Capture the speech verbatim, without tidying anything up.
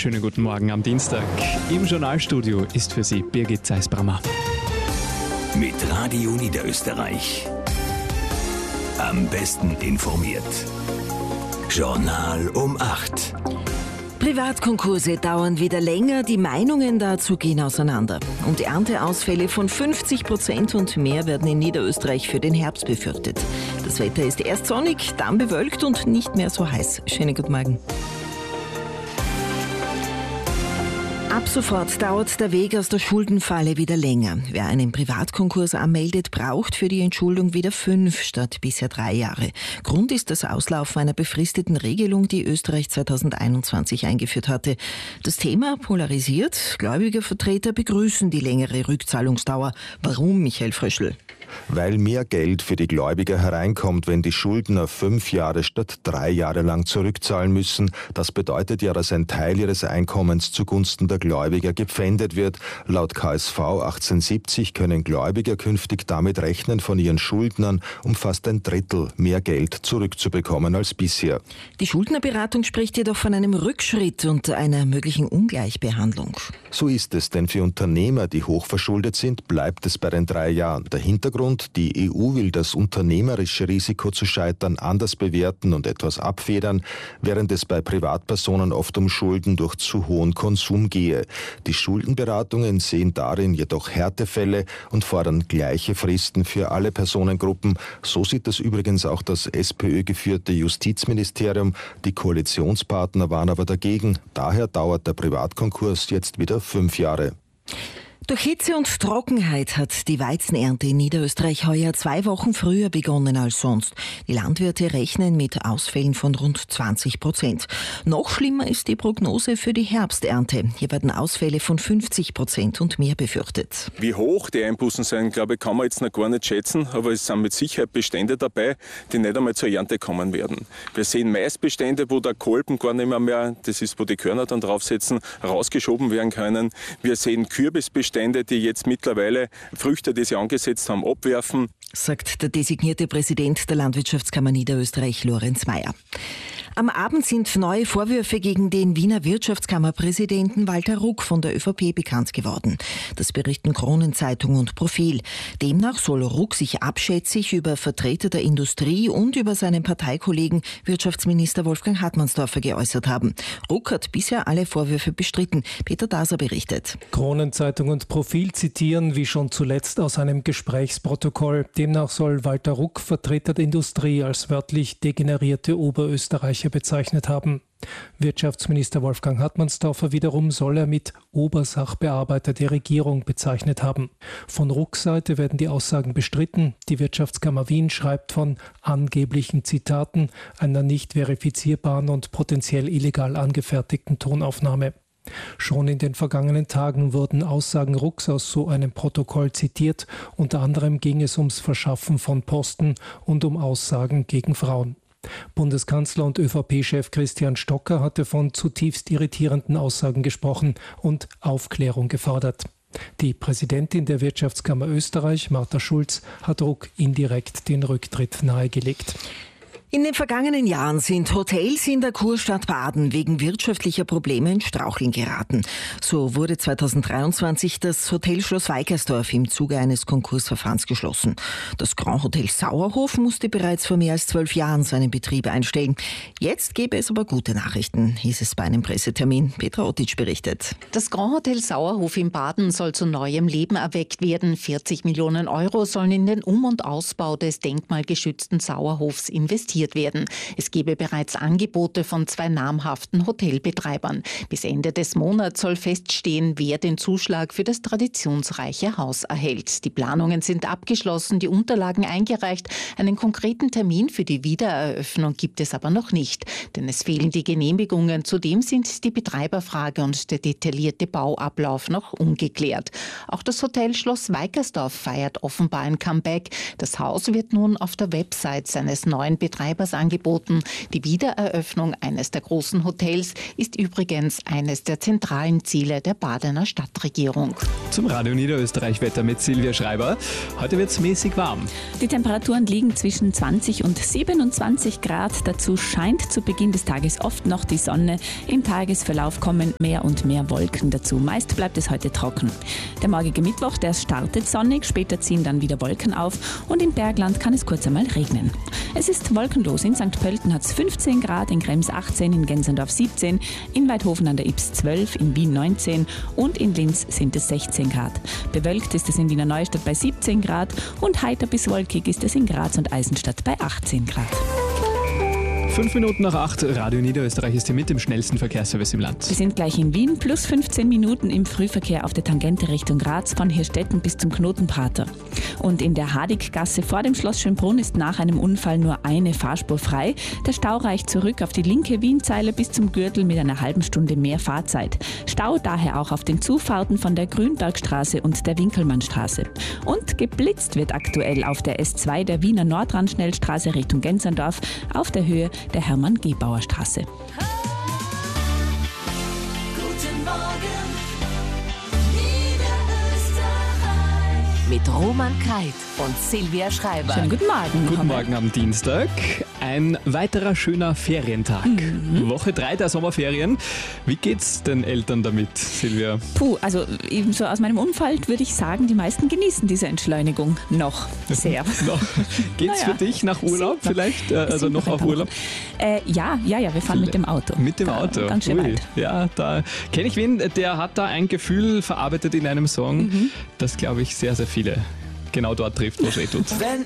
schönen guten Morgen am Dienstag. Im Journalstudio ist für Sie Birgit Zeisbrammer. Mit Radio Niederösterreich. Am besten informiert. Journal um acht. Privatkonkurse dauern wieder länger, die Meinungen dazu gehen auseinander. Und Ernteausfälle von fünfzig Prozent und mehr werden in Niederösterreich für den Herbst befürchtet. Das Wetter ist erst sonnig, dann bewölkt und nicht mehr so heiß. Schönen guten Morgen. Ab sofort dauert der Weg aus der Schuldenfalle wieder länger. Wer einen Privatkonkurs anmeldet, braucht für die Entschuldung wieder fünf statt bisher drei Jahre. Grund ist das Auslaufen einer befristeten Regelung, die Österreich zweitausendeinundzwanzig eingeführt hatte. Das Thema polarisiert. Gläubigervertreter begrüßen die längere Rückzahlungsdauer. Warum, Michael Fröschl? Weil mehr Geld für die Gläubiger hereinkommt, wenn die Schuldner fünf Jahre statt drei Jahre lang zurückzahlen müssen. Das bedeutet ja, dass ein Teil ihres Einkommens zugunsten der Gläubiger gepfändet wird. Laut K S V achtzehnhundertsiebzig können Gläubiger künftig damit rechnen, von ihren Schuldnern um fast ein Drittel mehr Geld zurückzubekommen als bisher. Die Schuldnerberatung spricht jedoch von einem Rückschritt und einer möglichen Ungleichbehandlung. So ist es, denn für Unternehmer, die hochverschuldet sind, bleibt es bei den drei Jahren. Der Hintergrund: Die E U will das unternehmerische Risiko zu scheitern anders bewerten und etwas abfedern, während es bei Privatpersonen oft um Schulden durch zu hohen Konsum gehe. Die Schuldenberatungen sehen darin jedoch Härtefälle und fordern gleiche Fristen für alle Personengruppen. So sieht das übrigens auch das SPÖ-geführte Justizministerium. Die Koalitionspartner waren aber dagegen. Daher dauert der Privatkonkurs jetzt wieder fünf Jahre. Durch Hitze und Trockenheit hat die Weizenernte in Niederösterreich heuer zwei Wochen früher begonnen als sonst. Die Landwirte rechnen mit Ausfällen von rund zwanzig Prozent. Noch schlimmer ist die Prognose für die Herbsternte. Hier werden Ausfälle von fünfzig Prozent und mehr befürchtet. Wie hoch die Einbußen sein, glaube ich, kann man jetzt noch gar nicht schätzen. Aber es sind mit Sicherheit Bestände dabei, die nicht einmal zur Ernte kommen werden. Wir sehen Maisbestände, wo der Kolben gar nicht mehr, mehr das ist, wo die Körner dann draufsetzen, rausgeschoben werden können. Wir sehen Kürbisbestände, die jetzt mittlerweile Früchte, die sie angesetzt haben, abwerfen. Sagt der designierte Präsident der Landwirtschaftskammer Niederösterreich, Lorenz Mayer. Am Abend sind neue Vorwürfe gegen den Wiener Wirtschaftskammerpräsidenten Walter Ruck von der ÖVP bekannt geworden. Das berichten Kronenzeitung und Profil. Demnach soll Ruck sich abschätzig über Vertreter der Industrie und über seinen Parteikollegen Wirtschaftsminister Wolfgang Hartmannsdorfer geäußert haben. Ruck hat bisher alle Vorwürfe bestritten. Peter Daser berichtet. Kronenzeitung und Profil zitieren wie schon zuletzt aus einem Gesprächsprotokoll. Demnach soll Walter Ruck Vertreter der Industrie als wörtlich degenerierte Oberösterreicher bezeichnet haben. Wirtschaftsminister Wolfgang Hartmannsdorfer wiederum soll er mit Obersachbearbeiter der Regierung bezeichnet haben. Von Rucks Seite werden die Aussagen bestritten. Die Wirtschaftskammer Wien schreibt von angeblichen Zitaten, einer nicht verifizierbaren und potenziell illegal angefertigten Tonaufnahme. Schon in den vergangenen Tagen wurden Aussagen Rucks aus so einem Protokoll zitiert. Unter anderem ging es ums Verschaffen von Posten und um Aussagen gegen Frauen. Bundeskanzler und ÖVP-Chef Christian Stocker hatte von zutiefst irritierenden Aussagen gesprochen und Aufklärung gefordert. Die Präsidentin der Wirtschaftskammer Österreich, Martha Schulz, hat Ruck indirekt den Rücktritt nahegelegt. In den vergangenen Jahren sind Hotels in der Kurstadt Baden wegen wirtschaftlicher Probleme in Straucheln geraten. So wurde zweitausenddreiundzwanzig das Hotel Schloss Weikersdorf im Zuge eines Konkursverfahrens geschlossen. Das Grand Hotel Sauerhof musste bereits vor mehr als zwölf Jahren seinen Betrieb einstellen. Jetzt gäbe es aber gute Nachrichten, hieß es bei einem Pressetermin. Petra Ottitsch berichtet. Das Grand Hotel Sauerhof in Baden soll zu neuem Leben erweckt werden. vierzig Millionen Euro sollen in den Um- und Ausbau des denkmalgeschützten Sauerhofs investiert werden. Es gebe bereits Angebote von zwei namhaften Hotelbetreibern. Bis Ende des Monats soll feststehen, wer den Zuschlag für das traditionsreiche Haus erhält. Die Planungen sind abgeschlossen, die Unterlagen eingereicht. Einen konkreten Termin für die Wiedereröffnung gibt es aber noch nicht, denn es fehlen die Genehmigungen. Zudem sind die Betreiberfrage und der detaillierte Bauablauf noch ungeklärt. Auch das Hotel Schloss Weikersdorf feiert offenbar ein Comeback. Das Haus wird nun auf der Website seines neuen Betreibers Schreibers angeboten. Die Wiedereröffnung eines der großen Hotels ist übrigens eines der zentralen Ziele der Badener Stadtregierung. Zum Radio Niederösterreich-Wetter mit Silvia Schreiber. Heute wird es mäßig warm. Die Temperaturen liegen zwischen zwanzig und siebenundzwanzig Grad. Dazu scheint zu Beginn des Tages oft noch die Sonne. Im Tagesverlauf kommen mehr und mehr Wolken dazu. Meist bleibt es heute trocken. Der morgige Mittwoch, der startet sonnig, später ziehen dann wieder Wolken auf und im Bergland kann es kurz einmal regnen. Es ist wolkenlos. In Sankt Pölten hat es fünfzehn Grad, in Krems achtzehn, in Gensendorf siebzehn, in Weidhofen an der Ybbs zwölf, in Wien neunzehn und in Linz sind es sechzehn Grad. Bewölkt ist es in Wiener Neustadt bei siebzehn Grad und heiter bis wolkig ist es in Graz und Eisenstadt bei achtzehn Grad. Fünf Minuten nach acht, Radio Niederösterreich ist hier mit dem schnellsten Verkehrsservice im Land. Wir sind gleich in Wien, plus fünfzehn Minuten im Frühverkehr auf der Tangente Richtung Graz von Hirstetten bis zum Knotenprater. Und in der Hadiggasse vor dem Schloss Schönbrunn ist nach einem Unfall nur eine Fahrspur frei. Der Stau reicht zurück auf die linke Wienzeile bis zum Gürtel mit einer halben Stunde mehr Fahrzeit. Stau daher auch auf den Zufahrten von der Grünbergstraße und der Winkelmannstraße. Und geblitzt wird aktuell auf der S zwei der Wiener Nordrand-Schnellstraße Richtung Gensendorf auf der Höhe der Hermann-Gebauer-Straße. Guten Morgen, Niederösterreich. Mit Roman Kait und Silvia Schreiber. Schönen guten Morgen. Guten Morgen am Dienstag. Ein weiterer schöner Ferientag. Mhm. Woche drei der Sommerferien. Wie geht's den Eltern damit, Silvia? Puh, also ebenso aus meinem Umfeld würde ich sagen, die meisten genießen diese Entschleunigung noch sehr. noch. Geht's naja. für dich nach Urlaub Sind vielleicht? Noch. Also noch auf Urlaub? Äh, ja, ja, ja, wir fahren mit dem Auto. Mit dem da, Auto? Ganz schön Ui. weit. Ja, da kenne ich wen, der hat da ein Gefühl verarbeitet in einem Song, mhm. das, glaube ich, sehr, sehr viele genau dort trifft, wo es eh tut. Wenn